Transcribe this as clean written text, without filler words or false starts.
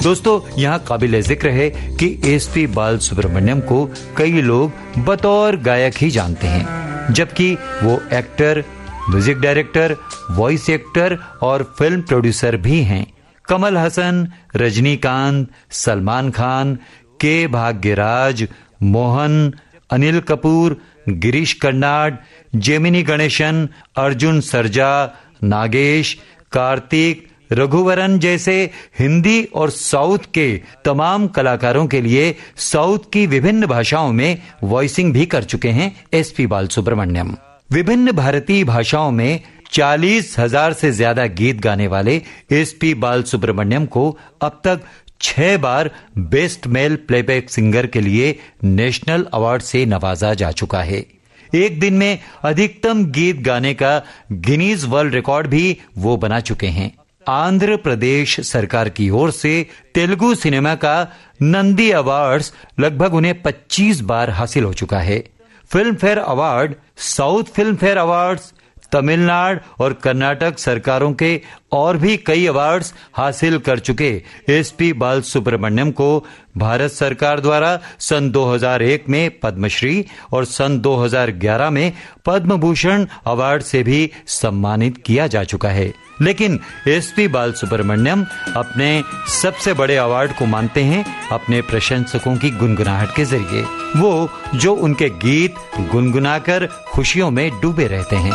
दोस्तों, यहाँ काबिल जिक्र है कि एसपी बालसुब्रमण्यम को कई लोग बतौर गायक ही जानते हैं, जबकि वो actor, music director, voice actor और फिल्म प्रोड्यूसर भी हैं। कमल हसन, रजनीकांत, सलमान खान, के भाग्यराज, मोहन, अनिल कपूर, गिरीश कर्नाड, जेमिनी गणेशन, अर्जुन सरजा, नागेश, कार्तिक, रघुवरन जैसे हिंदी और साउथ के तमाम कलाकारों के लिए साउथ की विभिन्न भाषाओं में वॉइसिंग भी कर चुके हैं एसपी बालसुब्रमण्यम। विभिन्न भारतीय भाषाओं में 40,000 से ज्यादा गीत गाने वाले एसपी बालसुब्रमण्यम को अब तक 6 बार बेस्ट मेल प्लेबैक सिंगर के लिए नेशनल अवार्ड से नवाजा जा चुका है। एक दिन में अधिकतम गीत गाने का गिनीज वर्ल्ड रिकॉर्ड भी वो बना चुके हैं। आंध्र प्रदेश सरकार की ओर से तेलुगु सिनेमा का नंदी अवार्ड्स लगभग उन्हें 25 बार हासिल हो चुका है। Film fair award, south film fair awards, Tamil Nadu और कर्नाटक सरकारों के और भी कई अवार्ड्स हासिल कर चुके एसपी बालसुब्रमण्यम को भारत सरकार द्वारा सन 2001 में पद्मश्री और सन 2011 में पद्म भूषण अवार्ड से भी सम्मानित किया जा चुका है। लेकिन एसपी बालसुब्रमण्यम अपने सबसे बड़े अवार्ड को मानते हैं अपने प्रशंसकों की गुनगुनाहट के जरिए, वो जो उनके गीत गुनगुनाकर खुशियों में डूबे रहते हैं।